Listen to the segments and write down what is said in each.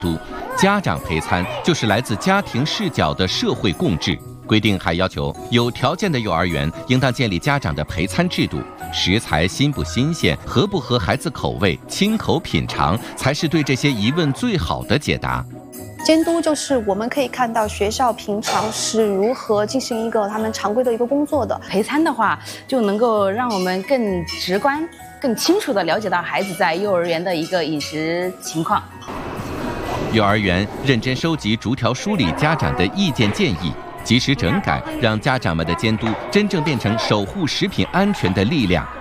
家长陪餐就是来自家庭视角的社会共治。规定还要求有条件的幼儿园应当建立家长的陪餐制度，食材新不新鲜，合不合孩子口味，亲口品尝才是对这些疑问最好的解答。 监督就是我们可以看到学校平常是如何进行一个他们常规的一个工作的。 陪餐的话，就能够让我们更直观、更清楚地了解到孩子在幼儿园的一个饮食情况。 幼儿园认真收集，逐条梳理家长的意见建议，及时整改，让家长们的监督真正变成守护食品安全的力量。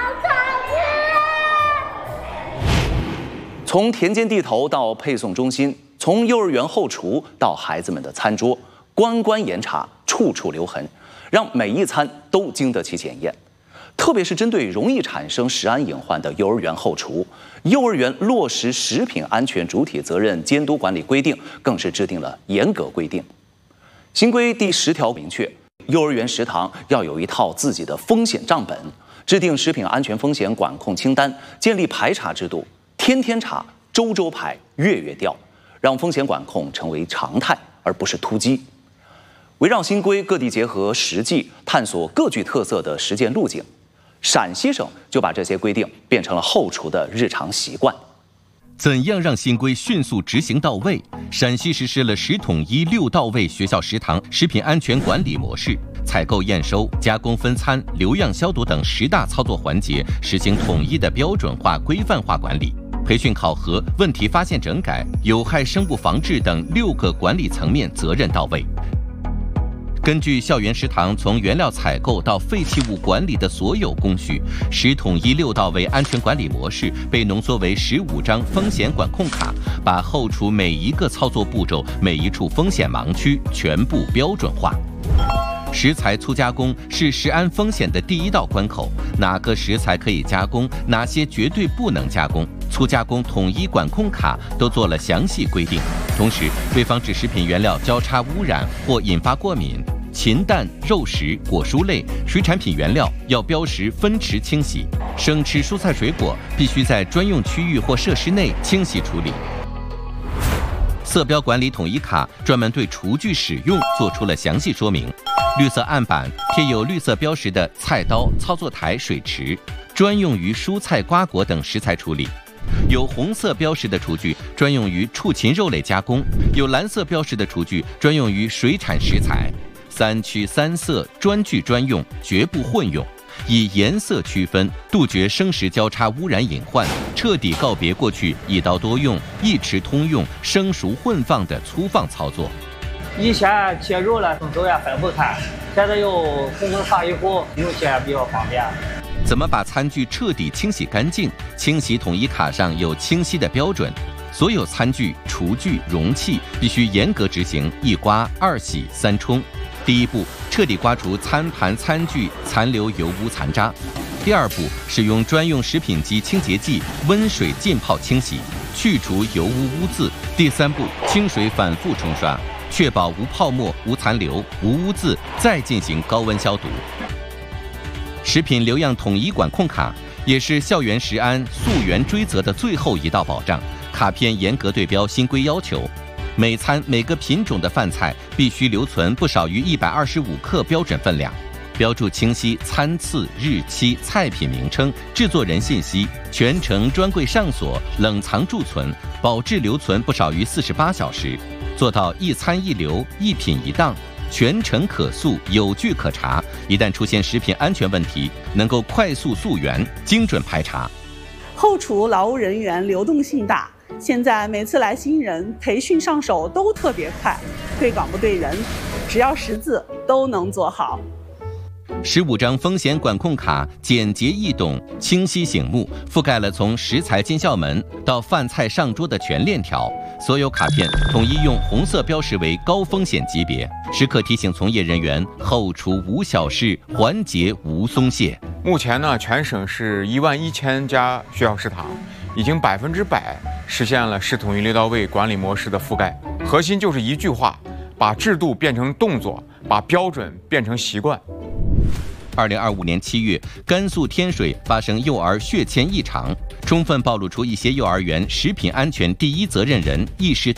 从田间地头到配送中心，从幼儿园后厨到孩子们的餐桌，关关严查，处处留痕，让每一餐都经得起检验。特别是针对容易产生食安隐患的幼儿园后厨，幼儿园落实食品安全主体责任监督管理规定，更是制定了严格规定。新规第10条明确，幼儿园食堂要有一套自己的风险账本，制定食品安全风险管控清单，建立排查制度，天天查，周周排，月月调，让风险管控成为常态，而不是突击。围绕新规，各地结合实际，探索各具特色的实践路径。陕西省就把这些规定变成了后厨的日常习惯。 怎样让新规迅速执行到位？陕西实施了10统一6到位学校食堂食品安全管理模式，采购验收、加工分餐、留样消毒等10大操作环节实行统一的标准化、规范化管理。培训考核、问题发现整改、有害生物防治等6个管理层面责任到位。根据校园食堂从原料采购到废弃物管理的所有工序，10统一6到位安全管理模式被浓缩为15张风险管控卡，把后厨每一个操作步骤、每一处风险盲区全部标准化。食材粗加工是食安风险的第一道关口，哪个食材可以加工，哪些绝对不能加工，粗加工统一管控卡都做了详细规定。同时，为防止食品原料交叉污染或引发过敏，禽蛋、肉食、果蔬类水产品原料要标识分池清洗，生吃蔬菜水果必须在专用区域或设施内清洗处理。色标管理统一卡专门对厨具使用做出了详细说明，绿色案板贴有绿色标识的菜刀、操作台、水池，专用于蔬菜、瓜果等食材处理；有红色标识的厨具专用于畜禽肉类加工；有蓝色标识的厨具专用于水产食材。3区3色，专具专用，绝不混用。以颜色区分，杜绝生食交叉污染隐患，彻底告别过去一刀多用、一池通用、生熟混放的粗放操作。 以前切肉了从手也分不开，现在有红焖法以后，用起来比较方便。 怎么把餐具彻底清洗干净？清洗统一卡上有清晰的标准，所有餐具、厨具、容器必须严格执行1刮、2洗、3冲。第一步，彻底刮除餐盘、餐具残留油污残渣；第二步，使用专用食品级清洁剂温水浸泡清洗，去除油污污渍；第三步，清水反复冲刷，确保无泡沫、无残留、无污渍，再进行高温消毒。食品留样统一管控卡也是校园食安溯源追责的最后一道保障，卡片严格对标新规要求。每餐每个品种的饭菜必须留存不少于125克标准分量，标注清晰餐次、日期、菜品名称、制作人信息，全程专柜上锁、冷藏贮存，保质留存不少于48小时，做到一餐一留、一品一档，全程可溯、有据可查。一旦出现食品安全问题，能够快速溯源、精准排查。 后厨劳务人员流动性大，现在每次来新人培训上手都特别快，对岗不对人，只要识字都能做好。 15张风险管控卡简洁易懂、清晰醒目，覆盖了从食材进校门到饭菜上桌的全链条。所有卡片统一用红色标识为高风险级别，时刻提醒从业人员后厨无小事，环节无松懈。 目前呢，全省是11000家学校食堂，已经100%实现了10统一6到位管理模式的覆盖。核心就是一句话：把制度变成动作，把标准变成习惯。 2025年7月，甘肃天水发生幼儿血铅异常，充分暴露出一些幼儿园食品安全第一责任人意识